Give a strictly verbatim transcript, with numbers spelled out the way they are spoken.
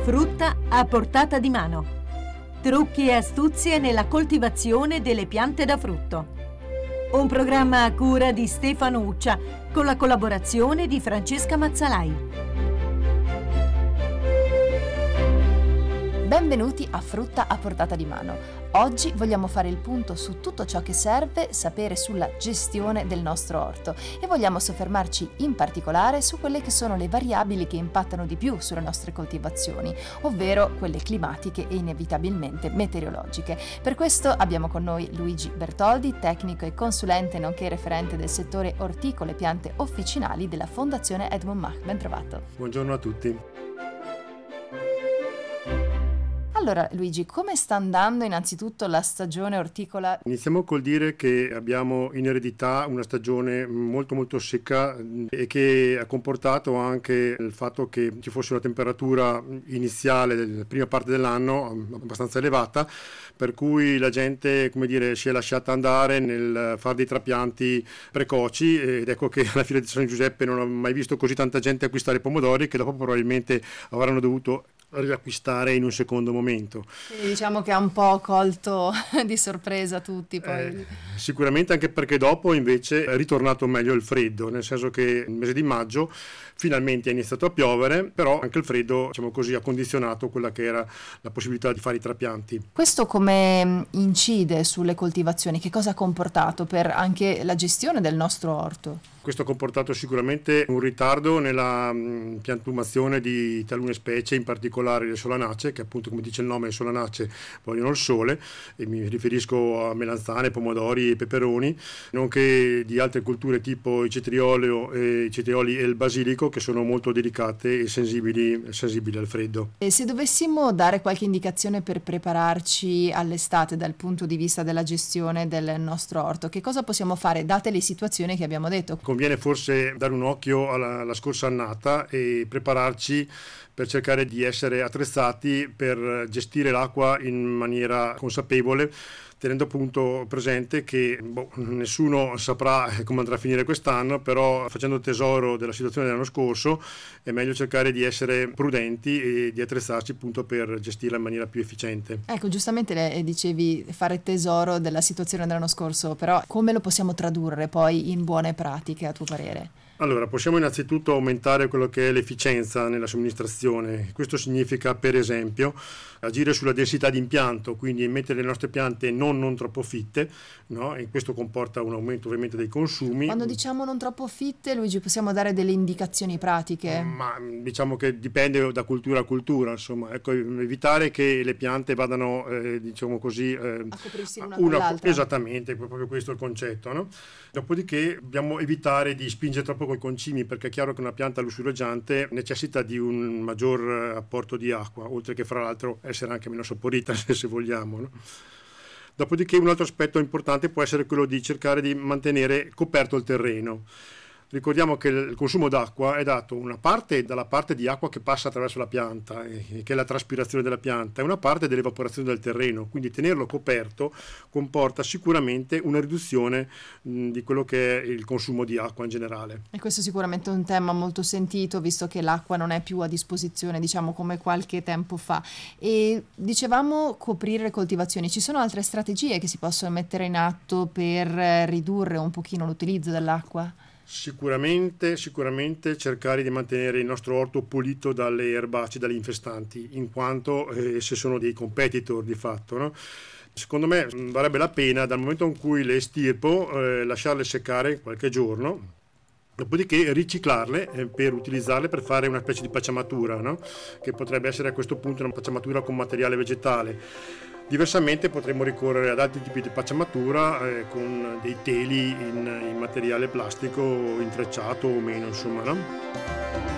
Frutta a portata di mano. Trucchi e astuzie nella coltivazione delle piante da frutto. Un programma a cura di Stefano Uccia con la collaborazione di Francesca Mazzalai. Benvenuti a Frutta a portata di mano. Oggi vogliamo fare il punto su tutto ciò che serve sapere sulla gestione del nostro orto e vogliamo soffermarci in particolare su quelle che sono le variabili che impattano di più sulle nostre coltivazioni, ovvero quelle climatiche e inevitabilmente meteorologiche. Per questo abbiamo con noi Luigi Bertoldi, tecnico e consulente nonché referente del settore orticole e piante officinali della Fondazione Edmund Mach. Ben trovato. Buongiorno a tutti. Allora Luigi, come sta andando innanzitutto la stagione orticola? Iniziamo col dire che abbiamo in eredità una stagione molto molto secca e che ha comportato anche il fatto che ci fosse una temperatura iniziale della prima parte dell'anno abbastanza elevata, per cui la gente, come dire, si è lasciata andare nel fare dei trapianti precoci ed ecco che alla fiera di San Giuseppe non ho mai visto così tanta gente acquistare pomodori che dopo probabilmente avranno dovuto riacquistare in un secondo momento. Quindi diciamo che ha un po' colto di sorpresa tutti poi. Eh, sicuramente anche perché dopo invece è ritornato meglio il freddo, nel senso che nel mese di maggio finalmente è iniziato a piovere, però anche il freddo, diciamo così, ha condizionato quella che era la possibilità di fare i trapianti. Questo come incide sulle coltivazioni? Che cosa ha comportato per anche la gestione del nostro orto? Questo ha comportato sicuramente un ritardo nella mh, piantumazione di talune specie, in particolare le solanacee, che appunto, come dice il nome, le solanacee vogliono il sole, e mi riferisco a melanzane, pomodori e peperoni, nonché di altre culture tipo il cetriolio, e, i cetrioli e il basilico, che sono molto delicate e sensibili, sensibili al freddo. E se dovessimo dare qualche indicazione per prepararci all'estate dal punto di vista della gestione del nostro orto, che cosa possiamo fare date le situazioni che abbiamo detto? Conviene forse dare un occhio alla, alla scorsa annata e prepararci per cercare di essere attrezzati per gestire l'acqua in maniera consapevole, tenendo appunto presente che boh, nessuno saprà come andrà a finire quest'anno, però facendo tesoro della situazione dell'anno scorso è meglio cercare di essere prudenti e di attrezzarci appunto per gestirla in maniera più efficiente. Ecco, giustamente le dicevi fare tesoro della situazione dell'anno scorso, però come lo possiamo tradurre poi in buone pratiche a tuo parere? Allora, possiamo innanzitutto aumentare quello che è l'efficienza nella somministrazione. Questo significa, per esempio, agire sulla densità di impianto, quindi mettere le nostre piante non, non troppo fitte, no? E questo comporta un aumento ovviamente dei consumi. Quando diciamo non troppo fitte, Luigi, possiamo dare delle indicazioni pratiche? Ma diciamo che dipende da cultura a cultura, insomma, ecco, evitare che le piante vadano, eh, diciamo così, eh, a coprirsi l'una una, con l'altra. Esattamente, proprio questo è il concetto, no? Dopodiché dobbiamo evitare di spingere troppo con i concimi, perché è chiaro che una pianta lussureggiante necessita di un maggior apporto di acqua, oltre che fra l'altro essere anche meno saporita se vogliamo, no? Dopodiché un altro aspetto importante può essere quello di cercare di mantenere coperto il terreno. Ricordiamo che il consumo d'acqua è dato una parte dalla parte di acqua che passa attraverso la pianta, eh, che è la traspirazione della pianta, e una parte dell'evaporazione del terreno, quindi tenerlo coperto comporta sicuramente una riduzione mh, di quello che è il consumo di acqua in generale. E questo è sicuramente un tema molto sentito, visto che l'acqua non è più a disposizione, diciamo come qualche tempo fa. E dicevamo coprire le coltivazioni, ci sono altre strategie che si possono mettere in atto per ridurre un pochino l'utilizzo dell'acqua? Sicuramente, sicuramente cercare di mantenere il nostro orto pulito dalle erbacee, dalle infestanti, in quanto eh, esse sono dei competitor di fatto, no? Secondo me varrebbe la pena, dal momento in cui le estirpo, eh, lasciarle seccare qualche giorno, dopodiché riciclarle eh, per utilizzarle per fare una specie di pacciamatura, no? Che potrebbe essere a questo punto una pacciamatura con materiale vegetale. Diversamente potremmo ricorrere ad altri tipi di pacciamatura eh, con dei teli in, in materiale plastico intrecciato o meno, insomma, no?